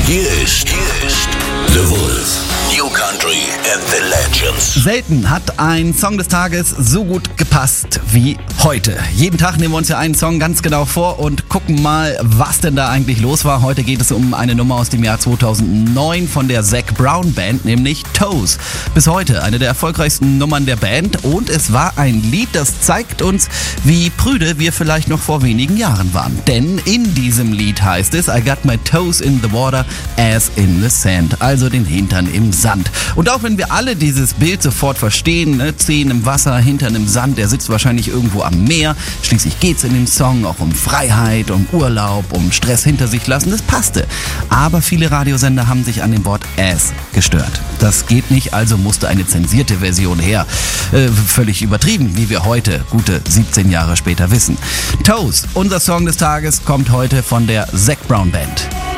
Hier ist The Wolf. New Country and the Legends. Selten hat ein Song des Tages so gut gepasst wie heute. Jeden Tag nehmen wir uns ja einen Song ganz genau vor und gucken mal, was denn da eigentlich los war. Heute geht es um eine Nummer aus dem Jahr 2009 von der Zac Brown Band, nämlich Toes. Bis heute eine der erfolgreichsten Nummern der Band und es war ein Lied, das zeigt uns, wie prüde wir vielleicht noch vor wenigen Jahren waren. Denn in diesem Lied heißt es, I got my toes in the water as in the sand, also den Hintern im Sand. Und auch wenn wir alle dieses Bild sofort verstehen, ne? Zehen im Wasser, Hintern im Sand, der sitzt wahrscheinlich irgendwo am Meer. Schließlich geht's in dem Song auch um Freiheit, um Urlaub, um Stress hinter sich lassen. Das passte. Aber viele Radiosender haben sich an dem Wort as gestört. Das geht nicht, also musste eine zensierte Version her. Völlig übertrieben, wie wir heute, gute 17 Jahre später wissen. Toes, unser Song des Tages, kommt heute von der Zac Brown Band.